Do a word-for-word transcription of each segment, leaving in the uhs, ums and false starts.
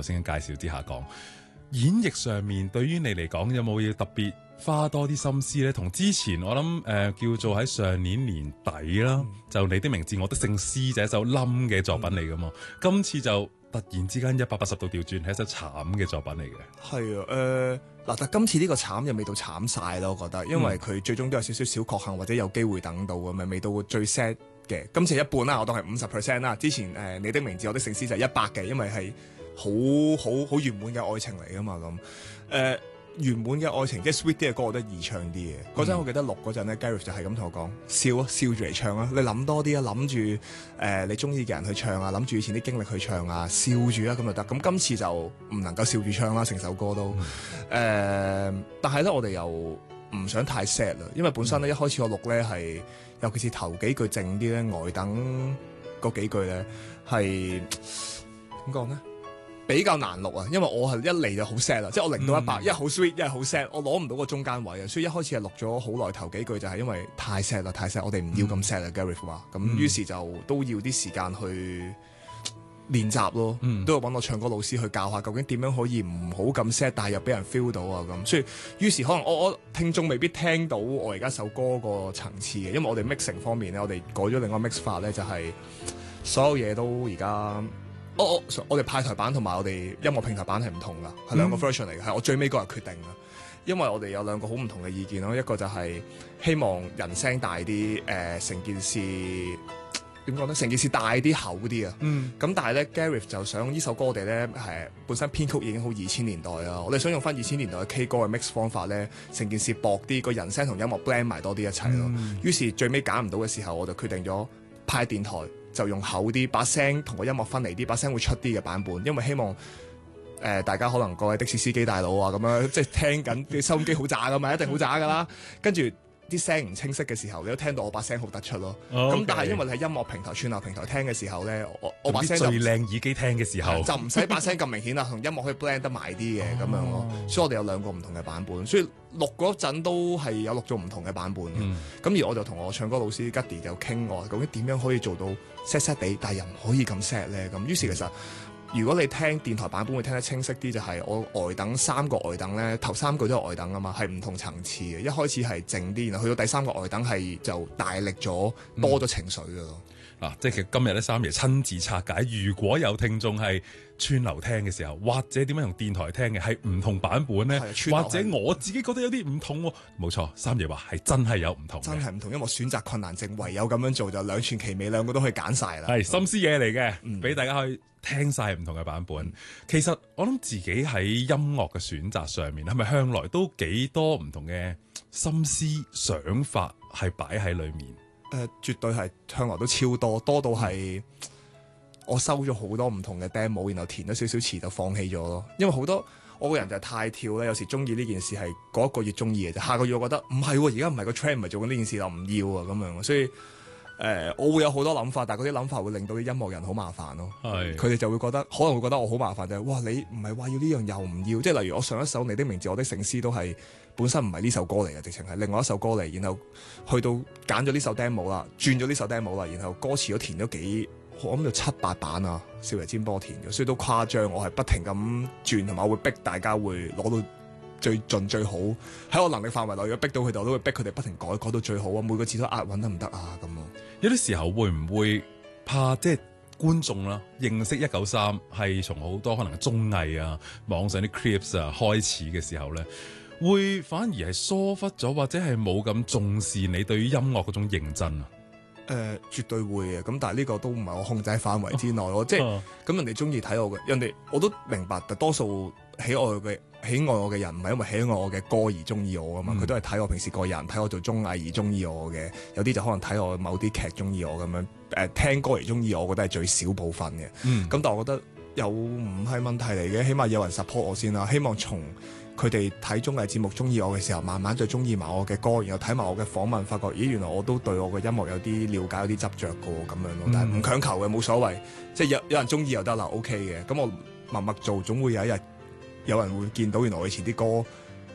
頭先嘅介紹之下講，演繹上面對於你嚟講有冇要特別花多啲心思咧？同之前我諗誒、呃、叫做喺上年年底啦，嗯、就你的名字我的姓施就一首冧嘅作品嚟噶嘛，嗯、今次就突然之間一百八十度調轉，係一首慘嘅作品嚟嘅。 係啊，誒、呃、嗱，但今次呢個慘又未到慘晒咯，我覺得，因為佢最終都有少少小確幸或者有機會等到咁樣，未到最 sad 嘅。今次係一半啦，我當係五十 percent 啦。之前誒、呃、你的名字我的姓施就係一百嘅，因為係好好好圓滿嘅愛情嚟噶嘛咁誒。呃圓滿嘅愛情，即係 sweet 啲嘅歌，我覺得易唱啲嘅。嗰陣、嗯、我記得錄嗰陣咧 Gareth 就係咁同我講，笑啊，笑住嚟唱啊，你諗多啲啊，諗住誒你中意嘅人去唱啊，諗住以前啲經歷去唱啊，笑住啊咁就得。咁今次就唔能夠笑住唱啦，成首歌都誒、嗯呃，但係咧我哋又唔想太 sad 啦，因為本身咧、嗯、一開始我錄咧係，尤其是頭幾句靜啲咧，呆等嗰幾句咧係點講咧？比較難錄啊，因為我係一嚟就好 sad 啦，即係我零到一百，一好 sweet，一係好 sad，我攞唔到個中間位啊，所以一開始係錄咗好耐頭幾句，就係因為太 sad 啦，太 sad，我哋唔要咁 sad 啦 Gareth 話，咁於是就都要啲時間去練習咯，嗯、都要揾我唱歌老師去教下，究竟點樣可以唔好咁 sad，但係又俾人 feel 到啊咁，所以於是可能我我聽眾未必聽到我而家首歌個層次嘅，因為我哋 mixing 方面咧，我哋改咗另外 mix 法咧，就係所有嘢都而家。我我我哋派台版同埋我哋音樂平台版係唔同噶，係兩個 version 嚟嘅，係我最尾嗰日決定噶，因為我哋有兩個好唔同嘅意見咯，一個就係希望人聲大啲，誒成件事點講咧？成件事大啲厚啲啊，咁、嗯、但係咧 Gareth 就想呢首歌我哋咧係本身編曲已經好二千年代啦，我哋想用翻二千年代嘅 K 歌嘅 mix 方法咧，成件事薄啲，個人聲同音樂 blend 埋多啲一齊咯，嗯、於是最尾揀唔到嘅時候，我就決定咗派電台。就用厚啲，把聲同個音樂分離啲，把聲會出啲嘅版本，因為希望誒、呃、大家可能各位的士司機大佬啊咁樣，即係聽緊啲收音機好渣噶嘛，一定好渣噶啦，跟住啲聲唔清晰嘅時候，你都聽到我把聲好突出咯。咁、oh, okay. 但係因為你喺音樂平台、串流平台聽嘅時候咧，我我把聲就最靚耳機聽嘅時候， 就唔使把聲咁明顯啦，同音樂可以 blend 得埋啲嘅咁樣咯。所以我哋有兩個唔同嘅版本，所以錄嗰陣都係有錄咗唔同嘅版本嘅。咁、嗯、而我就同我唱歌老師 Gady 就傾我，究竟點樣可以做到 sad sad 地，但係又唔可以咁 sad 咧？咁於是其實。如果你聽電台版本會聽得清晰啲，就係、是、我呆等三個呆等咧，頭三句都係呆等啊嘛，係唔同層次嘅。一開始係靜啲，然後去到第三個呆等係就大力咗，多咗情緒嘅咯。 嗱、嗯啊，即係其實今日咧，三爺親自拆解。如果有聽眾係串流聽嘅時候，或者點樣用電台聽嘅係唔同版本咧，或者我自己覺得有啲唔同喎。冇錯，三爺話係真係有唔同， 真係唔同，因為我選擇困難症，唯有咁樣做就兩全其美，兩個都可以揀晒啦。 係心思嘢嚟嘅，俾、嗯、大家可以聽晒唔同嘅版本。嗯、其實我諗自己喺音樂嘅選擇上面，係咪向來都幾多唔同嘅心思想法係擺喺裏面？ 誒、呃，絕對係向來都超多，多到係我收咗好多唔同嘅 demo，然後填咗少少詞就放棄咗咯。因為好多我個人就係太跳咧，有時中意呢件事係嗰一個月中意嘅啫，下個月我覺得唔係，而家唔係個 trend 唔係做緊呢件事，我唔要啊咁樣。所以誒、呃，我會有好多諗法，但係嗰啲諗法會令到啲音樂人好麻煩咯。係佢哋就會覺得可能會覺得我好麻煩，就係、是、哇你唔係話要呢樣又唔要，即係例如我上一首你的名字我的姓施都係。本身唔係呢首歌嚟嘅，直情係另外一首歌嚟，然後去到揀咗呢首 demo 啦，轉咗呢首 demo 啦，然後歌詞都填咗幾，我諗到七八版啊，少爺煎波填嘅，所以都誇張。我係不停咁轉，同埋我會逼大家會攞到最盡最好，喺我能力範圍內，如果逼到佢哋，我都會逼佢哋不停改，改到最好啊！每個字都押韻得唔得啊？咁啊，有啲時候會唔會怕即係觀眾啦認識一九三係從好多可能綜藝啊、網上啲 clips 啊開始嘅時候咧？會反而係疏忽咗，或者係冇咁重視你對於音樂嗰種認真啊？誒、 呃，絕對會嘅。咁但係呢個都唔係我控制範圍之內咯。即係咁人哋中意睇我嘅，人哋我都明白。但多數喜愛嘅喜愛我嘅人唔係因為喜愛我嘅歌而中意我噶嘛，佢、嗯、都係睇我平時個人，睇我做綜藝而中意我嘅。有啲就可能睇我某啲劇中意我咁樣。誒、呃，聽歌而中意我，我覺得係最少部分嘅。咁、嗯、但係我覺得又唔係問題嚟嘅，起碼有人 support 我先啦。希望從佢哋睇綜藝節目中意我嘅時候，慢慢就中意埋我嘅歌，然後睇埋我嘅訪問，發覺咦原來我都對我嘅音樂有啲了解，有啲執着嘅咁樣咯。嗯、但係唔強求嘅，冇所謂，即係有有人中意又得啦 ，OK 嘅。咁我默默做，總會有一日有人會見到原來我以前啲歌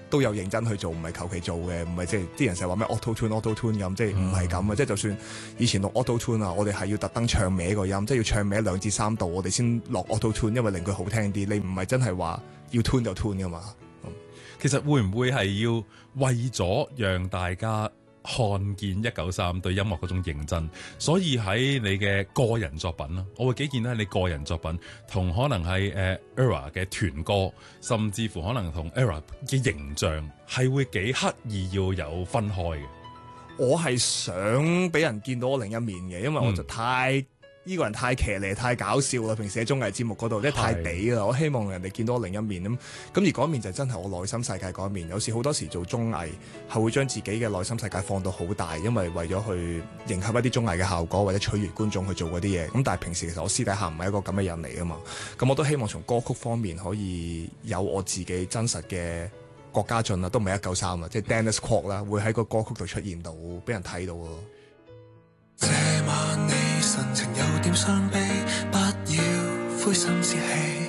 都有認真去做，唔係求其做嘅，唔係即係啲人成日話咩 auto tune auto tune 咁，即係唔係咁啊！即係就算以前錄 auto tune 啊，我哋係要特登唱歪個音，即係要唱歪兩至三度，我哋先落 auto tune，因為令佢好聽啲。你唔係真係話要 tune 就 tune 噶嘛。嗯、 其實會唔會係要為咗讓大家看見一九三對音樂嗰種認真，所以喺你嘅個人作品啦，我會幾見咧你個人作品同可能係誒、呃、ERROR 嘅團歌，甚至乎可能同 ERROR 嘅形象係會幾刻意要有分開嘅。 我係想俾人見到我另一面嘅，因為我就太呢、嗯、個人太騎呢太搞笑啦，平時喺綜藝節目嗰度即係太地啦。我希望人哋見到我另一面咁，咁而嗰一面就真係我內心世界嗰一面。有時好多時做綜藝係會將自己嘅內心世界放到好大，因為為咗去迎合一啲綜藝嘅效果或者取悅觀眾去做嗰啲嘢。咁但係平時其實我私底下唔係一個咁嘅人嚟噶嘛。咁我都希望從歌曲方面可以有我自己真實嘅郭家俊啦，都唔係一九三啊，即係 Dennis Kwok 啦，會喺個歌曲度出現到，俾人睇到咯。 這晚你神情有點傷悲，不要灰心泄氣。